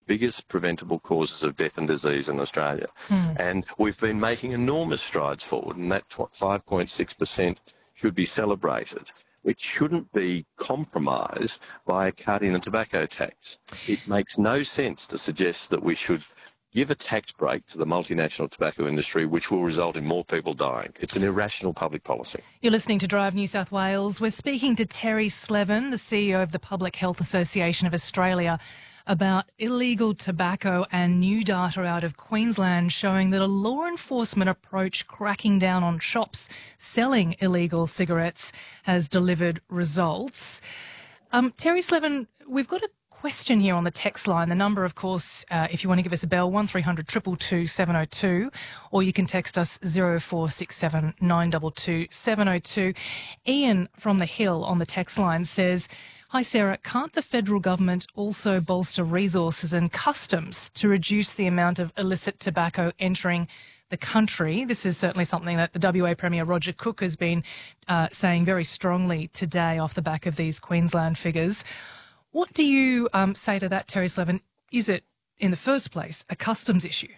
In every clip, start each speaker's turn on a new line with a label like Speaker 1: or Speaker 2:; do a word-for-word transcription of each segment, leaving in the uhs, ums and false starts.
Speaker 1: biggest preventable causes of death and disease in Australia.
Speaker 2: Mm.
Speaker 1: And we've been making enormous strides forward, and that five point six percent should be celebrated. It shouldn't be compromised by a cut in a tobacco tax. It makes no sense to suggest that we should give a tax break to the multinational tobacco industry, which will result in more people dying. It's an irrational public policy.
Speaker 2: You're listening to Drive New South Wales. We're speaking to Terry Slevin, the C E O of the Public Health Association of Australia, about illegal tobacco and new data out of Queensland showing that a law enforcement approach cracking down on shops selling illegal cigarettes has delivered results. Um, Terry Slevin, we've got a question here on the text line. The number, of course, uh, if you want to give us a bell, one three hundred two two two seven oh two, or you can text us zero four six seven nine two two seven oh two. Ian from the Hill on the text line says, "Hi Sarah, can't the federal government also bolster resources and customs to reduce the amount of illicit tobacco entering the country?" This is certainly something that the W A Premier Roger Cook has been uh, saying very strongly today off the back of these Queensland figures. What do you um, say to that, Terry Slevin? Is it, in the first place, a customs issue?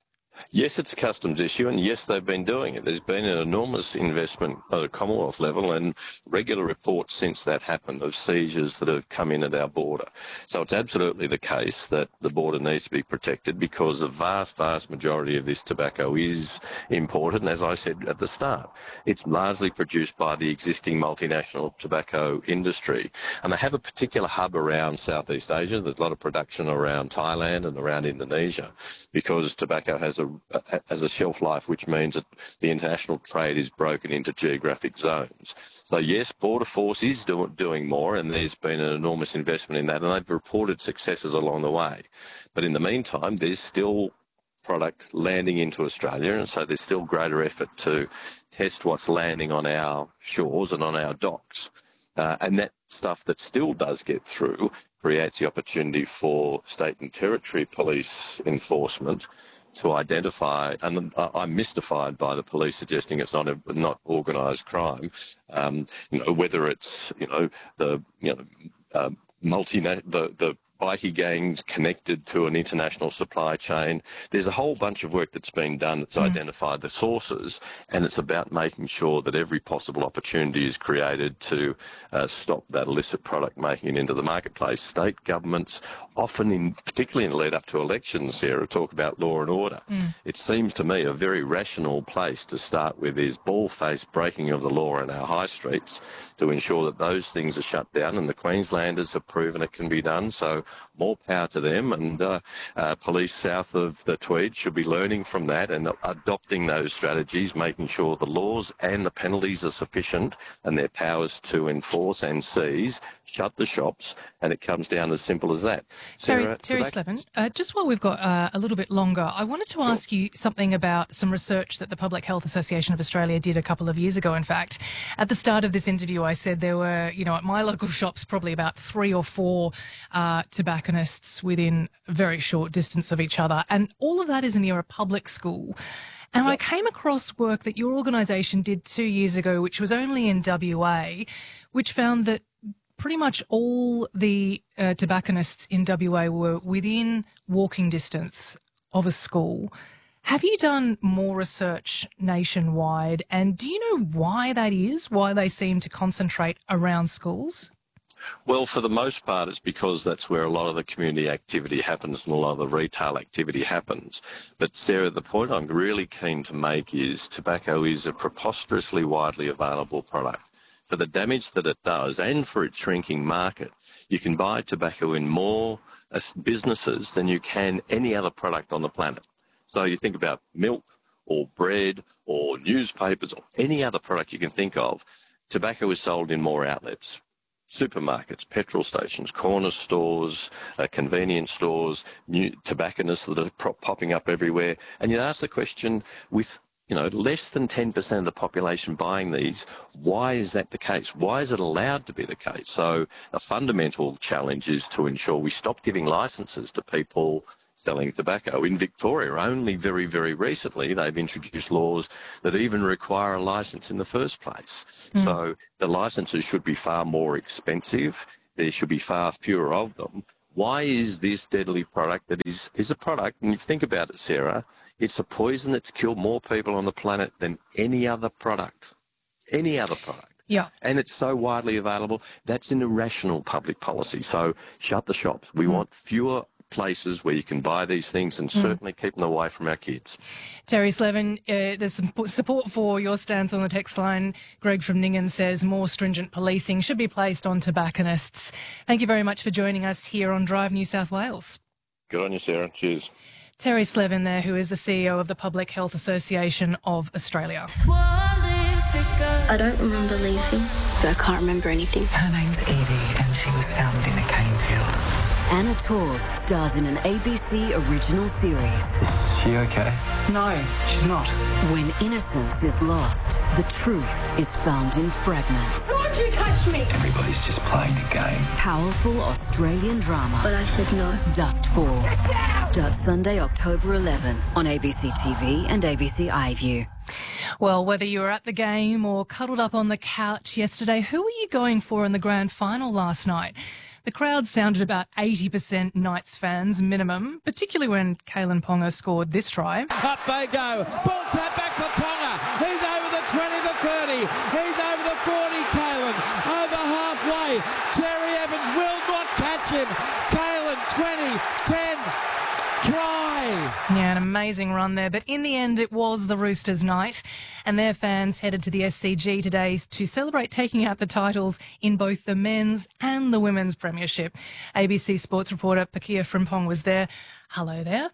Speaker 1: Yes, it's a customs issue, and yes, they've been doing it. There's been an enormous investment at a Commonwealth level and regular reports since that happened of seizures that have come in at our border. So it's absolutely the case that the border needs to be protected because the vast, vast majority of this tobacco is imported, and as I said at the start, it's largely produced by the existing multinational tobacco industry. And they have a particular hub around Southeast Asia. There's a lot of production around Thailand and around Indonesia because tobacco has a as a shelf life, which means that the international trade is broken into geographic zones. So yes, Border Force is do, doing more, and there's been an enormous investment in that, and they've reported successes along the way. But in the meantime, there's still product landing into Australia, and so there's still greater effort to test what's landing on our shores and on our docks. Uh, and that stuff that still does get through creates the opportunity for state and territory police enforcement to identify, and I'm mystified by the police suggesting it's not a, not organised crime. Um, you know, whether it's you know the you know uh, multi the the bikie gangs connected to an international supply chain. There's a whole bunch of work that's been done that's mm. identified the sources, and it's about making sure that every possible opportunity is created to uh, stop that illicit product making it into the marketplace. State governments often, in particularly in the lead up to elections, Sarah, talk about law and order. Mm. It seems to me a very rational place to start with is bald-faced breaking of the law in our high streets to ensure that those things are shut down, and the Queenslanders have proven it can be done. So more power to them, and uh, uh, police south of the Tweed should be learning from that and adopting those strategies, making sure the laws and the penalties are sufficient and their powers to enforce and seize, shut the shops, and it comes down as simple as that.
Speaker 2: Terry,
Speaker 1: Sarah,
Speaker 2: Terry Slevin, uh, just while we've got uh, a little bit longer, I wanted to
Speaker 1: sure.
Speaker 2: ask you something about some research that the Public Health Association of Australia did a couple of years ago, in fact. At the start of this interview, I said there were, you know, at my local shops, probably about three or four uh, tobacconists within a very short distance of each other. And all of that is near a public school. And yep. I came across work that your organisation did two years ago, which was only in W A, which found that pretty much all the uh, tobacconists in W A were within walking distance of a school. Have you done more research nationwide? And do you know why that is, why they seem to concentrate around schools?
Speaker 1: Well, for the most part, it's because that's where a lot of the community activity happens and a lot of the retail activity happens. But, Sarah, the point I'm really keen to make is tobacco is a preposterously widely available product. For the damage that it does and for its shrinking market, you can buy tobacco in more businesses than you can any other product on the planet. So you think about milk or bread or newspapers or any other product you can think of, tobacco is sold in more outlets. Supermarkets, petrol stations, corner stores, uh, convenience stores, new tobacconists that are prop- popping up everywhere. And you ask the question, with you know less than ten percent of the population buying these, why is that the case? Why is it allowed to be the case? So a fundamental challenge is to ensure we stop giving licences to people selling tobacco. In Victoria, only very, very recently, they've introduced laws that even require a licence in the first place. Mm. So the licences should be far more expensive. There should be far fewer of them. Why is this deadly product that is, is a product, and you think about it, Sarah, it's a poison that's killed more people on the planet than any other product, any other product.
Speaker 2: Yeah.
Speaker 1: And it's so widely available. That's an irrational public policy. So shut the shops. We mm. want fewer places where you can buy these things and mm. certainly keep them away from our kids.
Speaker 2: Terry Slevin, uh, there's some support for your stance on the text line. Greg from Ningen says more stringent policing should be placed on tobacconists. Thank you very much for joining us here on Drive New South Wales.
Speaker 1: Good on you, Sarah. Cheers.
Speaker 2: Terry Slevin there, who is the C E O of the Public Health Association of Australia.
Speaker 3: I don't remember leaving, but I can't remember anything.
Speaker 4: Her name's Edie and she was found in a cane field.
Speaker 5: Anna Torv stars in an A B C original series.
Speaker 6: Is she okay?
Speaker 4: No, she's not.
Speaker 5: When innocence is lost, the truth is found in fragments.
Speaker 3: Don't you touch me!
Speaker 6: Everybody's just playing a game.
Speaker 5: Powerful Australian drama.
Speaker 3: But I said no.
Speaker 5: Dustfall. Starts Sunday, October eleventh on A B C T V and A B C iView.
Speaker 2: Well, whether you were at the game or cuddled up on the couch yesterday, who were you going for in the grand final last night? The crowd sounded about eighty percent Knights fans minimum, particularly when Kalyn Ponga scored this try.
Speaker 7: Up they go. Ball tap back for Ponga. He's over the twenty, the thirty. He's over the forty, Kalyn. Over halfway. Terry Evans will not catch him. Kalyn, twenty, ten, try.
Speaker 2: Yeah, an amazing run there. But in the end, it was the Roosters' night, and their fans headed to the S C G today to celebrate taking out the titles in both the men's and the women's premiership. A B C Sports reporter Pakia Frimpong was there. Hello there.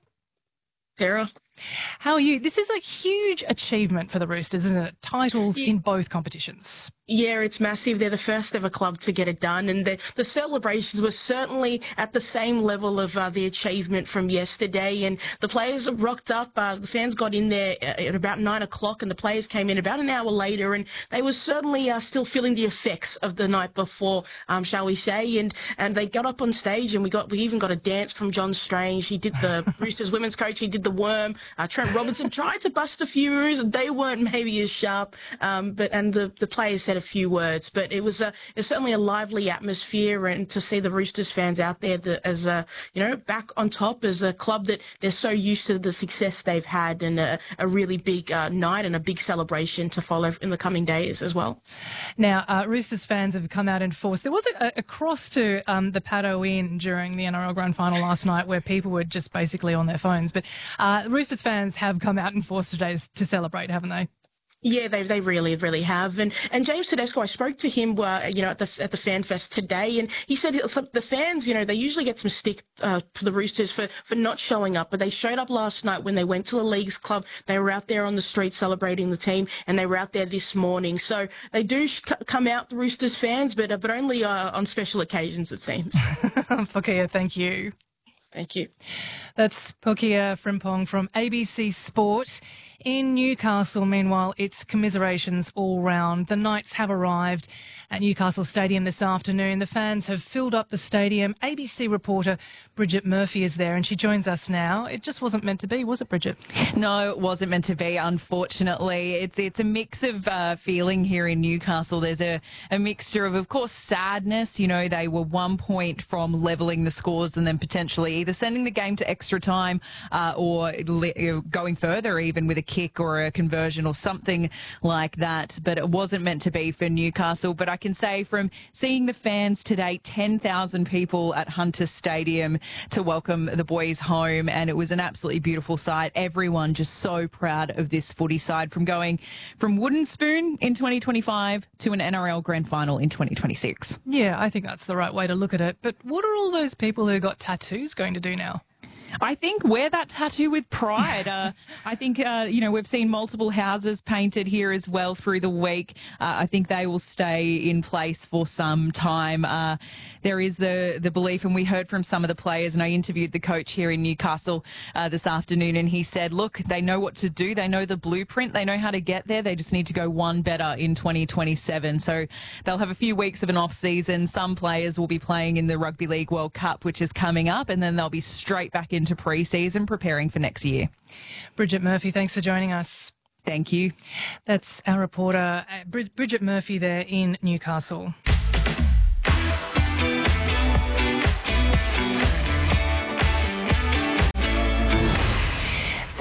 Speaker 8: Sarah.
Speaker 2: How are you? This is a huge achievement for the Roosters, isn't it? Titles yeah. in both competitions.
Speaker 8: Yeah, it's massive. They're the first ever club to get it done, and the, the celebrations were certainly at the same level of uh, the achievement from yesterday. And the players rocked up. Uh, the fans got in there at about nine o'clock, and the players came in about an hour later, and they were certainly uh, still feeling the effects of the night before, um, shall we say? And and they got up on stage, and we got we even got a dance from John Strange. He did the Roosters women's coach. He did the worm. Uh, Trent Robinson tried to bust a few moves, and they weren't maybe as sharp. Um, but and the the players said a few words, but it was a it was certainly a lively atmosphere, and to see the Roosters fans out there that, as a you know back on top as a club that they're so used to the success they've had, and a, a really big uh, night and a big celebration to follow in the coming days as well.
Speaker 2: Now, uh, Roosters fans have come out in force. There was a, a cross to um, the Paddo Inn during the N R L Grand Final last night, where people were just basically on their phones. But uh, Roosters fans have come out in force today to celebrate, haven't they?
Speaker 8: Yeah, they they really really have, and and James Tedesco, I spoke to him, uh, you know, at the at the Fan Fest today, and he said the fans, you know, they usually get some stick uh, for the Roosters for for not showing up, but they showed up last night when they went to the Leagues Club. They were out there on the street celebrating the team, and they were out there this morning. So they do sh- come out, the Roosters fans, but uh, but only uh, on special occasions, it seems.
Speaker 2: Pakia, thank you.
Speaker 8: Thank you.
Speaker 2: That's Pakia Frimpong from A B C Sport. In Newcastle, meanwhile, it's commiserations all round. The Knights have arrived at Newcastle Stadium this afternoon. The fans have filled up the stadium. A B C reporter Bridget Murphy is there, and she joins us now. It just wasn't meant to be, was it, Bridget?
Speaker 9: No, it wasn't meant to be, unfortunately. It's it's a mix of uh, feeling here in Newcastle. There's a, a mixture of, of course, sadness. You know, they were one point from levelling the scores and then potentially either sending the game to extra time uh, or le- going further even with a kick or a conversion or something like that. But it wasn't meant to be for Newcastle. But I can say from seeing the fans today, ten thousand people at Hunter Stadium to welcome the boys home, and it was an absolutely beautiful sight. Everyone just so proud of this footy side, from going from wooden spoon in twenty twenty-five to an N R L Grand Final in twenty twenty-six.
Speaker 2: Yeah, I think that's the right way to look at it. But what are all those people who got tattoos going to do now?
Speaker 9: I think wear that tattoo with pride. Uh, I think, uh, you know, we've seen multiple houses painted here as well through the week. Uh, I think they will stay in place for some time. Uh, there is the, the belief, and we heard from some of the players, and I interviewed the coach here in Newcastle uh, this afternoon, and he said, look, they know what to do. They know the blueprint. They know how to get there. They just need to go one better in twenty twenty-seven. So they'll have a few weeks of an off-season. Some players will be playing in the Rugby League World Cup, which is coming up, and then they'll be straight back into pre-season preparing for next year.
Speaker 2: Bridget Murphy, thanks for joining us.
Speaker 9: Thank you.
Speaker 2: That's our reporter, Bridget Murphy, there in Newcastle.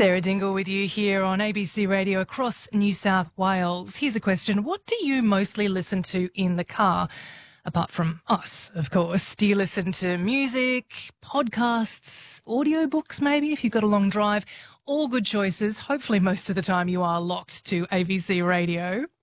Speaker 2: Sarah Dingle with you here on A B C Radio across New South Wales. Here's a question. What do you mostly listen to in the car? Apart from us, of course. Do you listen to music, podcasts, audiobooks maybe if you've got a long drive? All good choices. Hopefully most of the time you are locked to A B C Radio.